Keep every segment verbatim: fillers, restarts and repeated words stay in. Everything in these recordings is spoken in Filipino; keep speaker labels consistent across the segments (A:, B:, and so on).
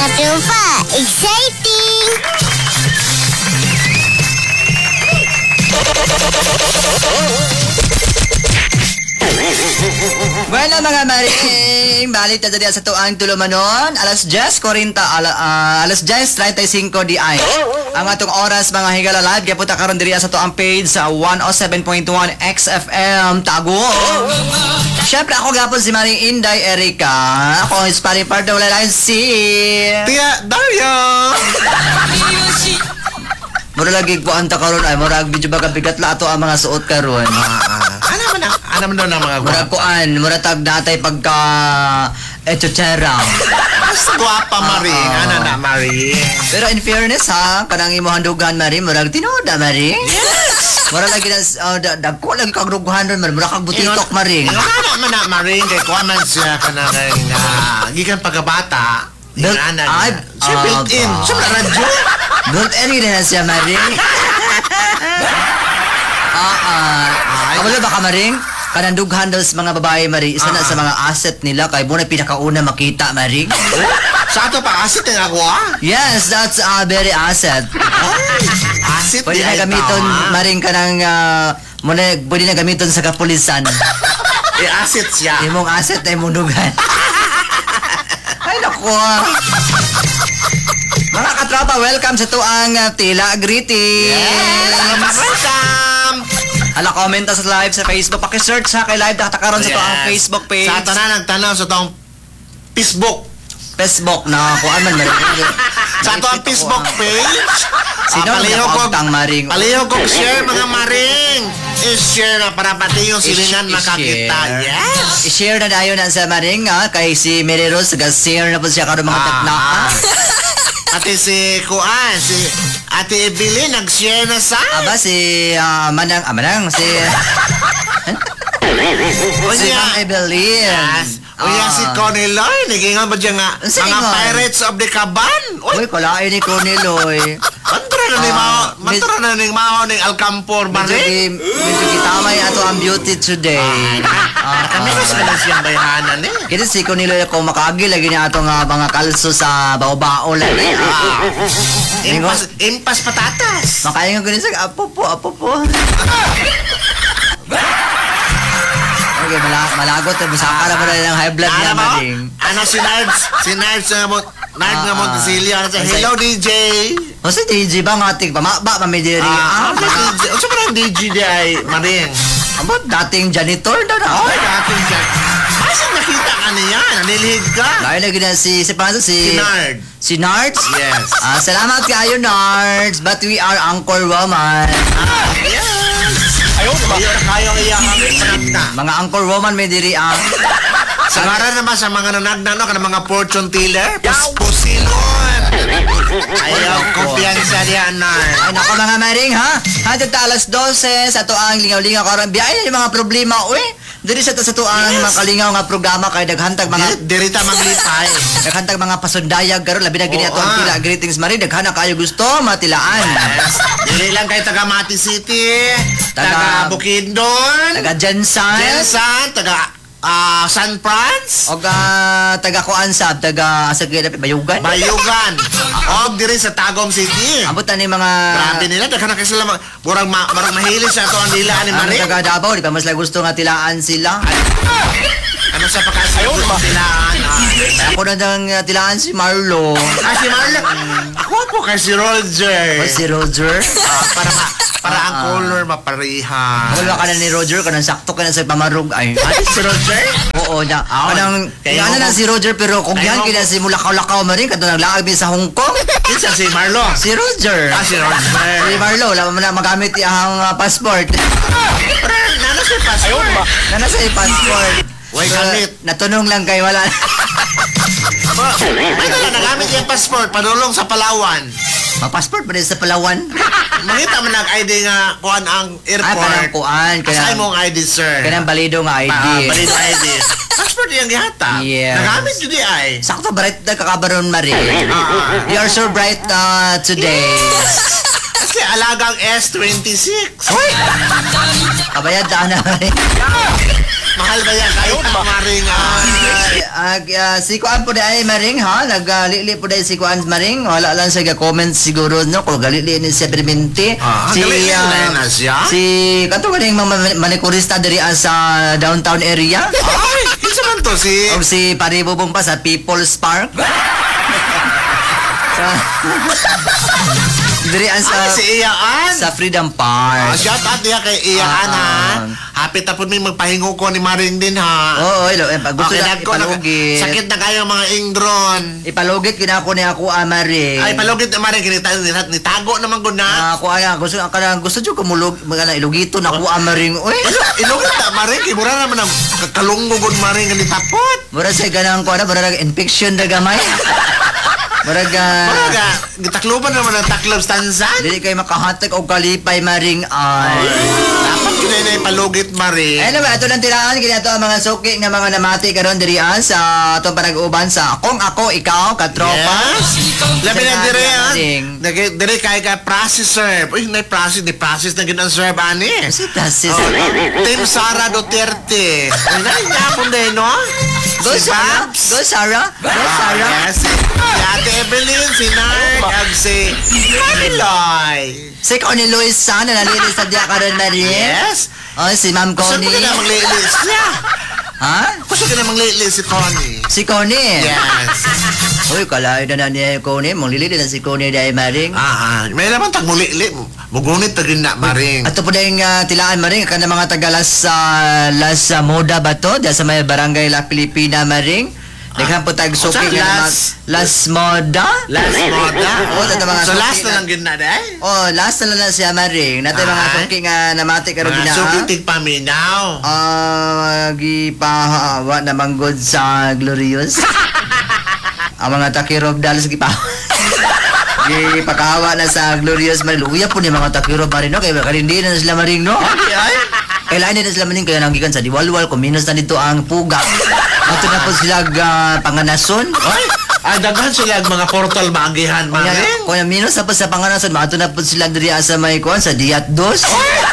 A: Katupa, exciting!
B: Bueno mga maring, balik na dyan sa tuang tulumanon, alas diyes forty, ala, uh, alas diyes thirty-five di ay. Ang atong oras mga higala live, kaya punta karon diri sa tuang page sa one oh seven point one X F M Tagum. Siyempre ako gapon si Maring Inday Erika, ako is pari part wala lang si
C: Tia Daria.
B: Mura lagi ko anta karon ay murag medyo baga bigat la ato ang mga suot karon.
C: Ano man ang ano man daw ng mga
B: Mura kuan, mura tag natay pagka echochera.
C: Basta guwapa Maring, ano na Maring.
B: Pero in fairness ha, kanang imong handugan Maring, murag tinoda Maring.
C: Yes.
B: Mura lagi na uh, da- dagko lagi kag ruguhan ron, mura kag butitok Maring.
C: Ano man na Maring kay kuha man siya kanang uh, gikan pagkabata.
B: Built-
C: Ingana
B: ay,
C: niya. Siya
B: ah,
C: built in.
B: ba.
C: Siya na radyo.
B: Built in rin na siya Maring. Ah, ah.
C: Ay.
B: Kabalo ba ka Maring? Kanang dughan daw sa mga babae Maring, isa na
C: Ah.
B: sa mga asset nila kay muna pinakauna makita Maring.
C: Sa ato pa asit ang ako ah.
B: Yes, that's a very asset.
C: Asit
B: Pwede na gamiton Maring kanang uh, muna pwede na gamiton sa kapulisan.
C: Eh asit siya.
B: Imong asset ay imong dugan. Ay naku. Mga katropa, welcome sa tuang uh, Tila Greeting.
C: Yes. Welcome.
B: Ala, comment sa live sa Facebook. Paki-search ha kay live data karon sa tuang
C: Yes.
B: Facebook page.
C: Sa tanan nagtanaw sa tong Facebook.
B: Facebook na kuan man Maring.
C: Sa ato ang Facebook page.
B: Sino
C: Ah, palihog ko
B: ang Maring?
C: palihog ko share mga Maring. I-share na para pati yung silingan
B: I-
C: makakita.
B: i-share.
C: Yes.
B: I-share na dayon na sa Maring ha kay si Mary Rose ga-share na po siya karon mga
C: Ah.
B: taknaka.
C: Ate si Kuan, si Ate Evelyn nag-share na sa.
B: Aba si ah, Manang, ah, Manang si si
C: Unya.
B: Ma'am Evelyn.
C: Yes. Unya
B: Ah.
C: si Connie Loy, nagingan ba dyan nga,
B: Sige
C: mga
B: nga.
C: Pirates of the Caban. Uy,
B: Uy, kalain ni Corneloy.
C: mantra na ni
B: Ah,
C: Mao,
B: med-
C: mantra na ni Mao ni Alcampor,
B: Medyo,
C: Maring.
B: gi- medyo gitamay ato ang beauty today. Ah,
C: Kami
B: ah.
C: mas na siyang bayahanan eh.
B: Kaya si Corneloy ako makagi lagi na ato nga mga kalso sa bao-bao lang. Eh. Ah.
C: Impas, impas patatas.
B: Makain ko din sa apo po, apo po. Okay, mala malagot na busaka na mo na ng high blood
C: Ano
B: niya,
C: mo?
B: Maring.
C: Ano si Nards? Si Nards na mo, Nards na
B: Ah,
C: Montecillo. Ano siya?
B: ah.
C: Hello, D J.
B: O si D J ba nga ating pamaba mamidiri?
C: Ah,
B: Ah,
C: ano si D J? O siya pa ng D J di ay, Maring.
B: Aba, dating janitor daw na.
C: Ay, dating dyan. Masang nakita ka niya. Nanilihid ka.
B: Lain lagi na si, si Panso, si...
C: Si Nard.
B: Si Nards?
C: Yes.
B: Ah, salamat kayo, Nards. But we are Angkor Woman.
C: Ah, yes. Ayaw, diba? Ayaw, kayo iya kami. Panagna.
B: Mga Angkor Woman may diri ang...
C: Sa ngaran naman sa mga nanagnano ka ng mga fortune teller, puspusilon. Ayaw, kumpiyansa niya, Nard.
B: Ay, naku mga maring, ha? Hatid ta alas dose sa tuang lingaw-lingaw karon. Biyaya yung mga problema, uy. Diri sa ta sa tuang
C: Yes.
B: mga kalingaw nga programa kay daghantag mga...
C: Di- Dirita maglipay.
B: Daghantag mga pasundayag karon labi na gini
C: Oo,
B: ato ang
C: ah.
B: tila greetings maring daghana kayo gusto matilaan.
C: Yes. Dili lang kay taga Mati City,
B: Taga-
C: taga Bukidnon,
B: Taga Jensan.
C: Jensan, taga ah, San Franz,
B: O ga taga kuan sab taga sa gila bayugan.
C: Bayugan, o diri sa Tagum City.
B: Ambot ni mga
C: Grabe nila, daghan na kasi sila mag- murag ma, marag mahilig sa to ang dila ni
B: ano
C: Marie.
B: taga Davao di pa mas lang gusto nga tilaan sila.
C: Ano sa pagkasayo sa dilaan?
B: Ako na dang uh, tilaan si Marlo.
C: Ah, si Marla. Ako po kay si Roger.
B: O si Roger.
C: Ah, para ma, para ang
B: Ah.
C: color maparihan.
B: Wala ka na ni Roger kanang sakto ka na sa pamarug ay.
C: Ay, si Roger?
B: Oo na.
C: Ah,
B: Kanang
C: kaya
B: ano
C: mo-
B: na si Roger pero kung
C: Kaya
B: yan
C: mo-
B: kina si mulakaw-lakaw maring kadto naglaag din sa Hong Kong.
C: Isa si Marlo.
B: Si Roger.
C: Ah, si
B: Si
C: Roger.
B: Marlo, wala mo na magamit iyang uh, passport.
C: Pero, nano si passport?
B: Na nasa yung passport.
C: Way
B: So,
C: gamit.
B: natunong lang kay wala.
C: Ba, ay na nagamit yung passport, padulong sa Palawan.
B: Mag-passport pa rin sa Palawan.
C: Mangita man ang I D nga kuan ang
B: Ah, kanang
C: airport.
B: kuan.
C: Asay
B: Kanang,
C: mong I D, sir.
B: kanang balido nga I D.
C: Ah, balito I D. Passport yung gihata.
B: Yes.
C: Nagamit yun di ay.
B: Sakto bright na kakabaron Marie.
C: Ah,
B: You are so bright uh, today.
C: Kasi alagang S twenty-six.
B: Kabayad daan na Marie.
C: Mahal ba yan kayo na maring ah?
B: Ah, ah, si Kuan po ay Maring ha, nagalili po dahil si Kuan Maring, wala lang siya comment siguro no kung galili ni siya permanente.
C: Ah,
B: si
C: galili
B: ah,
C: na siya?
B: Si kanto ganing mga manikurista diri ah, sa downtown area.
C: Ay, kinsa man to si...
B: O si Paribubong pa sa People's Park. Sa- diri ah, sa
C: Ay, si Iyaan.
B: sa Freedom
C: Ah,
B: Park.
C: shout out niya kay Iyaan
B: Ah,
C: ha.
B: ah.
C: Happy tapos may magpahingo ko ni Maring din ha.
B: Oo, ilo, eh, pag gusto
C: Okay,
B: na
C: nagko, nag-
B: ipalugit.
C: sakit na kayo mga ingdron.
B: Ipalugit kina ako ni ako Amaring.
C: Ay, palugit na Maring, kinita, nitago naman ko na.
B: Ah, ako ana gusto ka na gusto jud ko mulog mga ilugito na ako Amaring. Uy.
C: Ilugit na Maring, kay mura naman ang kalunggod Maring nga nitapot.
B: Mura sa ganang ko ana, mura nag infection na gamay. Mura ga
C: Mura ga, gitakloban naman ang taklob stanzan.
B: dili kay makahatag og kalipay Maring ay.
C: Dapat kinay na ipalugit Maring.
B: Ano ba ato lang tilaan kini ato ang mga suki nga mga namati karon diri ah, sa atong panag-uban sa akong ako ikaw katropa.
C: Yes. Labi na dire ah.
B: Maring.
C: Nag dire kay ka process serve. Uy, na process, ni process na ginang serve ani.
B: Si Francis.
C: Oh, Team Sara Duterte. Ay, nainyapon din, no?
B: Go
C: Si
B: Sarah.
C: Babs.
B: Go Sarah. Go
C: Ah,
B: Sarah.
C: yes. Si Ate Evelyn, si Nard, ag si Maniloy.
B: Si Connie Luis sana nalilis sa diya karon na rin.
C: Yes.
B: Oh, si Ma'am
C: Gusto ko
B: Connie.
C: na maglilis niya.
B: Ha?
C: Gusto ko na maglilis si Connie.
B: Si Connie.
C: Yes.
B: Uy, kalayo na na niya Connie. Mong lili na si Connie dahil Maring.
C: Ah, ah. May naman tag mulili. Mugunit tagin na, Maring.
B: Ato po na yung uh, tilaan Maring. Ka na mga taga Las, uh, Las uh, Moda ba to? Diyan sa may barangay La Pilipina Maring. Naghan po tag
C: o,
B: suki
C: saan
B: nga naman.
C: Las?
B: Las Moda?
C: Last moda.
B: Oo, tata mga
C: So
B: suki
C: last na
B: na-
C: lang gina day.
B: Oh, last na lang na siya Maring. Natin mga
C: Ay.
B: suki nga namati karon
C: Mga
B: gina.
C: sukitig paminaw.
B: Ah, gipahawa na manggod sa Glorious. Ang mga takirob dalos gipahawa. Gipakahawa na sa Glorious Maring. Uya po ni mga takirob Maring no kay kalindi na sila Maring no.
C: Ay.
B: Kailangan na sila Maring kaya nanggikan sa diwalwal kuminos na dito ang puga. Ato na po sila uh, panganason.
C: Ay, ay daghan sila ang mga portal maagihan,
B: Kaya,
C: Maring.
B: kaya minus na po sa panganason, maato na po sila diri sa may kuan sa Diat dos.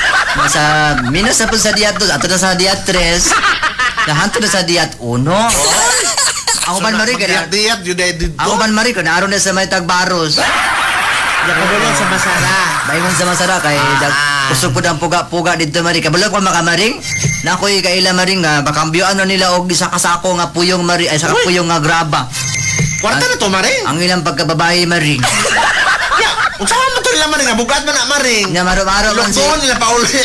B: Sa minus na po sa Diat dos, ato na sa Diat tres. Nahanto na sa Diat uno. Ako man Maring kaya
C: Diyat, yun ay dito.
B: ako man Maring kaya naroon na sa may Tagbaros.
C: Yakabulan sa masara.
B: Bayon sa masara kay dag
C: Ah.
B: kusog pud ang puga-puga dito Maring. Kabalo ko makamaring. Na ako'y kaila Maring nga bakambyoan na nila og isa kasako nga puyong Maring ay saka
C: Uy.
B: puyong nga graba.
C: Kwarta na to, Maring.
B: Ang ilang pagkababae Maring.
C: Ya, unsa man to nila Maring, nga bugat man na Maring.
B: Nga maro-maro man si
C: Lugton nila pauli.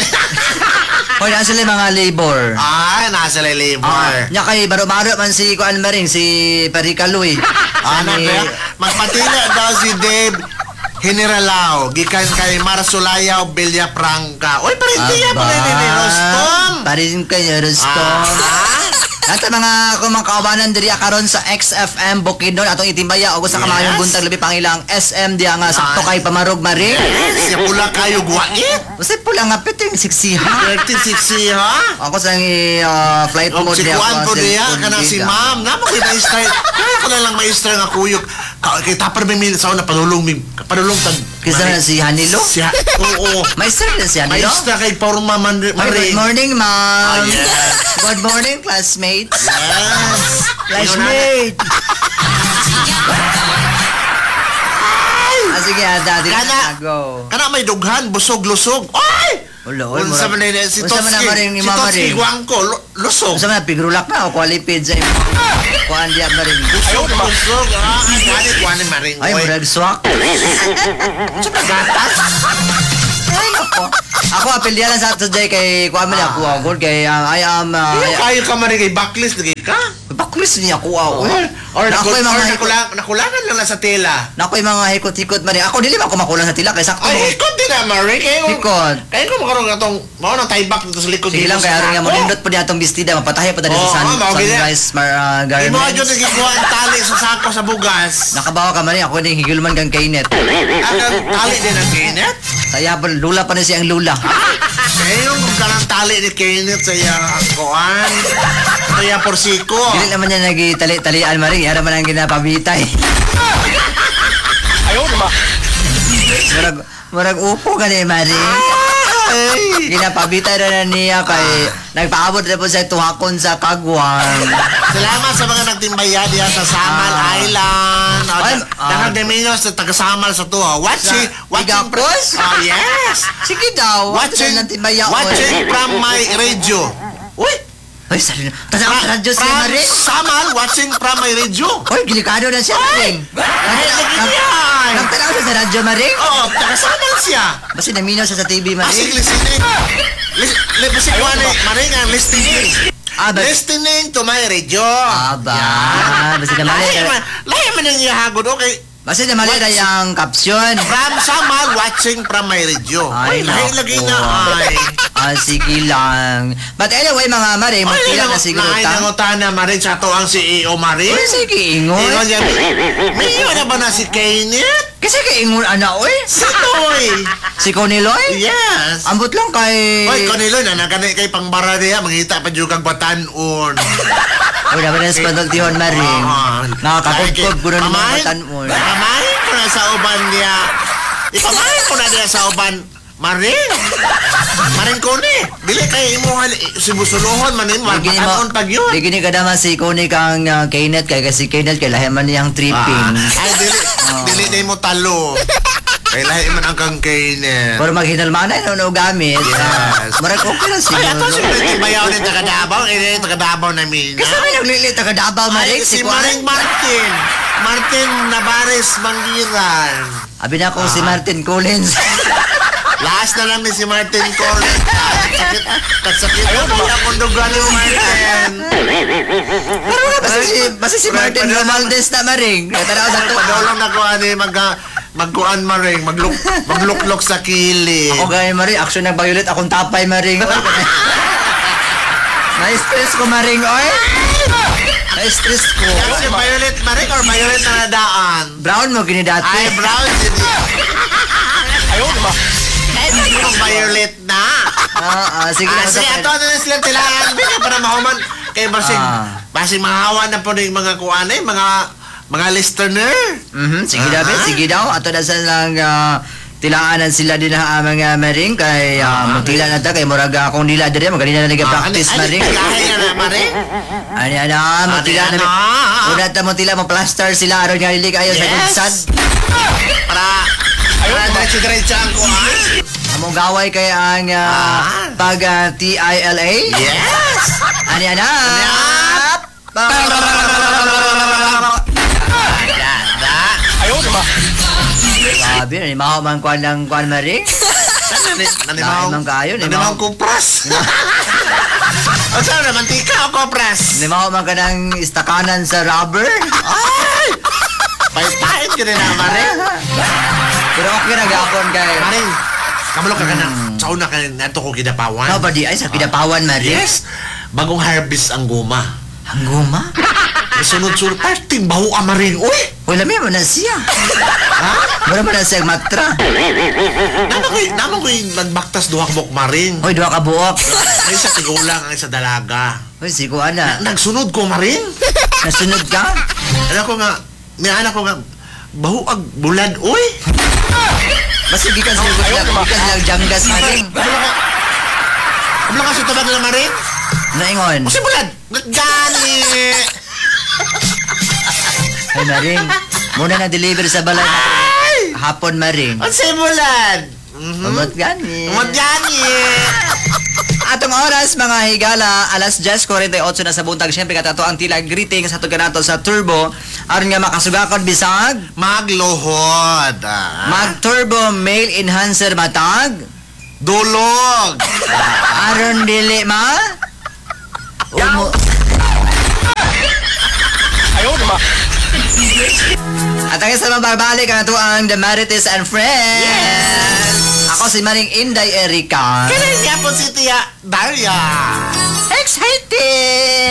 B: Hoy, nasa sila mga labor.
C: Ay, nasa
B: Ah,
C: labor.
B: nya kay baro-baro man si Kuan Maring si Parikaluy.
C: Ano
B: Ani-
C: ba? Magpatila daw si Dave Generalao, gikan kay Marsulayaw Villa Franca. Oy, parintiya
B: Aba,
C: pa rin ni Rostom.
B: Parin kayo, Rostom.
C: Ah.
B: At ang mga kumakawanan diri karon sa X F M Bukidnon atong itimbaya og sa kamayong
C: Yes.
B: buntag labi pangilang S M diya nga sakto kay pamarog Maring.
C: Siya pula kayo guwait.
B: Usay pula nga piting siksiha.
C: thirty sixty ha?
B: Ako sa uh, flight
C: O
B: mode
C: si
B: niya
C: Juan
B: ako,
C: po diya,
B: cellphone
C: kana si
B: gig, ah.
C: ma'am. Namo kay maestra. Kaya ko na lang maestra nga kuyok. Ka- Kay tapar may minutes ako na panulong mi. Panulong tag.
B: Kisa na si Hanilo.
C: Si Ha- Oo.
B: May sir na si Hanilo.
C: Maestra kay Porma man
B: Ay, good
C: Maring.
B: morning, ma'am.
C: Ah, yes.
B: Good morning, classmates.
C: Yes.
B: Classmate. Ah, sige, ada, dito
C: Kana.
B: na, go.
C: Kana may dughan, busog, lusog. Ay!
B: Ulo, ulo,
C: Unsa man na si
B: unsa man na
C: Totski.
B: Maring ni
C: Si
B: Mama
C: Totski
B: Ring?
C: Guangko, lu- lusog.
B: Unsa man na, pigrulak na o qualipid sa imo. Kuan diya ba rin?
C: Busog, lusog. Ah, kuani, kuani maring.
B: Ay,
C: Oy.
B: murag swak.
C: Unsa ba gatas?
B: Ay, ako. Ako, apelya lang sa ato dyan kay kuan man ako. Ako, kay um, I am... Uh,
C: Iyo
B: I-
C: kayo ka maring kay backlist lagi ka.
B: Baklis niya ako. ah,
C: Or,
B: uy.
C: or,
B: Na
C: nakul-
B: ako'y
C: or
B: mga hikot.
C: nakulang, nakulangan lang na sa tela.
B: Na ako'y mga hikot-hikot man rin. Ako, dili man ako makulang sa tila. Kay sakto.
C: Ay, ikot din na, Marie. Kaya ko,
B: Hikot.
C: kaya ko makaroon nga itong, mao nang taibak dito sa likod.
B: Sige lang,
C: dito
B: kaya
C: sa
B: rin nga
C: ako.
B: manindot po niya itong bestida. Mapatahay pa tayo
C: Oo,
B: sa sun,
C: mao, gila.
B: sunrise mar, uh,
C: Di mo adyo
B: garments.
C: nagikuha ang tali sa sako sa bugas.
B: Nakabawa ka man rin. Ako din higilman kang kainet.
C: Ang tali din ang Kenneth.
B: Kaya pa, lula pa na siya ang lula.
C: Kaya yung kung kalang tali ni Kenneth sa iyang kuan. Sa iyang porsiko.
B: Dili naman niya nagitali-talian maring. Yara man ang ginapabitay.
C: Ayaw ba?
B: Murag, murag upo ka ni maring.
C: Ay.
B: Ginapabitay na na niya kay nagpaabot na po sa tuhakon sa Kagwang.
C: Salamat sa mga nagtimbaya diya sa Samal
B: Ah.
C: Island. O,
B: Ay,
C: da-
B: ah.
C: Nakademinyo sa taga-Samal sa tuwa. Watching,
B: Sa
C: watching,
B: Igapos?
C: Oh, yes.
B: Sige daw.
C: Watching,
B: natin bayaon.
C: watching from my radio. Uy!
B: Ay, sorry. Tasa ako sa radyo siya,
C: From
B: Maring.
C: Samal, watching from my radio.
B: Oy, gilikado na siya, Maring.
C: Ay, lagi yan.
B: Nagtanaw siya sa radyo, Maring.
C: Oo, taga-Samal siya.
B: Basta naminaw siya sa T V,
C: Ah,
B: Maring.
C: sige, listening. Lis- li- Bisik ko ano, Maring, ang listening.
B: Ah, ba-
C: Listening to my radio.
B: Aba. Basta namali
C: Lahi
B: ka.
C: man, lahi man ang ihagod, okay?
B: Basta namali na yung caption.
C: From Samal, watching from my radio.
B: Ay,
C: Ay, lahi
B: naku.
C: lagi na, ay.
B: Ah, sige lang. But anyway, mga Maring, magtila na siguro
C: Ay,
B: ta.
C: nangutan na, Maring, sa to ang C E O, Maring.
B: Uy, sige, ingon.
C: Ingon niya, may iwan na ba na si Kenneth?
B: Kasi kay ingon, ana, oy.
C: Si Toy.
B: Si Coniloy?
C: Yes.
B: Ambot lang kay...
C: Oy, Conilo, na nagani kay pangbara niya, mangita pa dyan kang batanon.
B: Uy, naman ang spandoltihon, Maring.
C: Ah,
B: Nakakakugkog ko na ng mga
C: Pamahin-
B: batanon.
C: Pamahin ko na sa uban niya. Ipamahin ko na niya sa uban. Maring. Maring ko ni. Dili kay imuhan, sibusuluhon manin,
B: Di gini
C: matanon pag yun.
B: Di gini kada man si Kuni kang uh, Kenneth kay kasi Kenneth kay lahi man niyang tripping.
C: Ah, ay, dili, dili na mo talo. Kay lahi man ang kang Kenneth.
B: Pero maghinalmanay na no gamit.
C: Yes.
B: Uh, Marag okay lang
C: Ay, ato si
B: siguro.
C: Pretty Bayaw ni Tagadabaw, eh, Tagadabaw na mina.
B: Kasi may naglili taga Davao Maring
C: Ay, si Maring Martin. Martin Navarez Mangiran.
B: Abi na ko si Martin Collins.
C: Last na lang ni si Martin Collins. Sakit, kasakit na po ang dugan ni Martin.
B: Pero na basta si basta si Martin Romualdez na Maring. Tanaw sa to.
C: Padulong na ko ani mag magkuan maring magluk magluklok sa kili.
B: Ako gaya Maring, action ng violet akong tapay Maring. Oy, na-stress ko Maring, oy. Na-stress ko.
C: Si Violet Maring or Violet na nadaan?
B: Brown mo gini dati.
C: Ay, brown si Ayaw, diba? Yung Violet na.
B: Ah, ah, sige
C: Ah,
B: lang
C: sige,
B: sa-
C: ato na sila tilaan. Bigyan para mahuman. Kaya basing,
B: Ah.
C: basing mahawa na po ng mga kuan eh, mga, mga listener.
B: Mhm, sige
C: Ah.
B: daw, sige daw. Ato na sa lang ah, tilaanan sila din ha mga Maring kay uh, mutila na ta kay murag akong nila dire magalina na nag-practice
C: Ah,
B: Maring.
C: Lahi na na, Maring.
B: Ani ana mutila
C: Ano,
B: na.
C: ano?
B: Una ta mutila mo plaster sila aron nga dili kayo sa
C: Yes.
B: gudsad.
C: Para, para diretso-diretso ang kuan.
B: Among gaway kay ang ah,
C: Ah.
B: pag ah, T I L A.
C: Yes!
B: Ani ana. Sabi, ni maho man kuan ng kuan Maring.
C: Nanimaw,
B: Naimang kayo,
C: nanimaw
B: nimaw.
C: kupras. O saan na, mantika o kupras?
B: Ni maho man ka ng istakanan sa rubber.
C: Ay! Pahit-pahit ka rin na, Maring.
B: Pero okay na gapon kay.
C: Maring, kamalo ka ka na. Sa una ka na ito ko kidapawan.
B: Ano ba di ay sa kidapawan Maring?
C: Yes! Bagong harvest ang guma.
B: Ang guma.
C: Sunod-sunod, parting baho ka, Maring. Uy!
B: Wala may mo na siya.
C: Ha?
B: Wala mo na siya matra.
C: Naman ko'y, naman ko'y nagbaktas duhak bok, Maring.
B: Hoy, duha ka buok.
C: Ay, isa tigulang, ang isa dalaga.
B: Hoy, sigo ana.
C: Nagsunod ko, Maring.
B: Nasunod ka?
C: Alam ko nga, may anak ko nga, baho ag bulad, uy!
B: Basta gikas lang gikas lang gikas lang janggas Maring.
C: Abla ka sa tabag na, Maring?
B: Naingon.
C: Kasi bulad! Gani!
B: Ay Maring. Muna na deliver sa balay na hapon Maring.
C: Ang say bulad! Mhm.
B: Umot gani.
C: Umot gani!
B: Atong oras mga higala, alas diyes forty-eight na sa buntag. Siyempre katato ang tila greetings sa nato sa Turbo. Aron nga makasugakon bisag
C: Maglohod! Ah.
B: mag-turbo male enhancer matag.
C: Dulog!
B: Aron dili ma. Umo. At ang isa mababalik ang ito ang The Marites and Friends. Ako si Maring Inday Erika.
C: Kailan niya po si Tia Daria?
B: Excited!